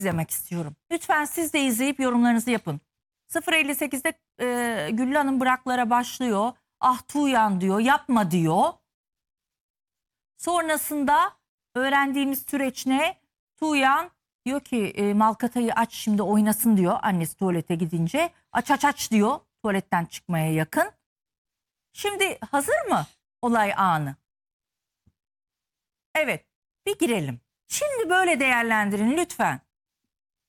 izlemek istiyorum. Lütfen siz de izleyip yorumlarınızı yapın. 0.58'de Güllü Hanım bıraklara başlıyor. Ah Tuğyan diyor, yapma diyor. Sonrasında öğrendiğimiz süreç ne? Tuğyan diyor ki Malkata'yı aç şimdi oynasın diyor annesi tuvalete gidince. Aç aç aç diyor tuvaletten çıkmaya yakın. Şimdi hazır mı olay anı? Evet, bir girelim. Şimdi böyle değerlendirin lütfen.